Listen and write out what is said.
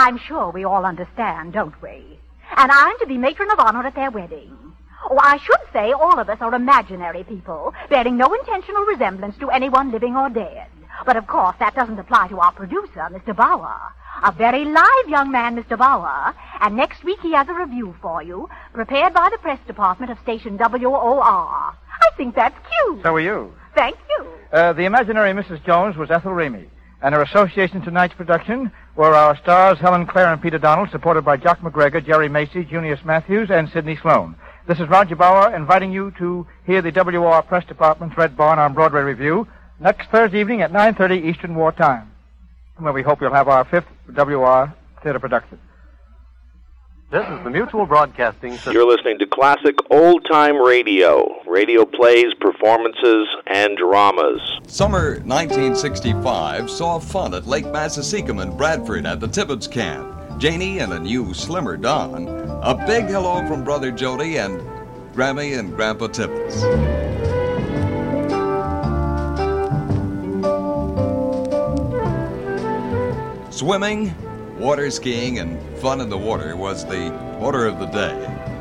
I'm sure we all understand, don't we? And I'm to be matron of honor at their wedding. Oh, I should say all of us are imaginary people, bearing no intentional resemblance to anyone living or dead. But, of course, that doesn't apply to our producer, Mr. Bauer. A very live young man, Mr. Bauer. And next week he has a review for you, prepared by the press department of station WOR. I think that's cute. So are you. Thank you. The imaginary Mrs. Jones was Ethel Ramey. And her association tonight's production were our stars Helen Clare and Peter Donald, supported by Jock McGregor, Jerry Macy, Junius Matthews, and Sidney Sloan. This is Roger Bauer inviting you to hear the WOR Press Department's Red Barn on Broadway review next Thursday evening at 9:30 Eastern War Time, where we hope you'll have our 5th WOR theater production. This is the Mutual Broadcasting System. You're listening to classic old-time radio. Radio plays, performances, and dramas. Summer 1965 saw fun at Lake Massasauga in Bradford at the Tibbetts camp. Janie and a new, slimmer Don. A big hello from Brother Jody and Grammy and Grandpa Tibbetts. Swimming, water skiing, and fun in the water was the order of the day.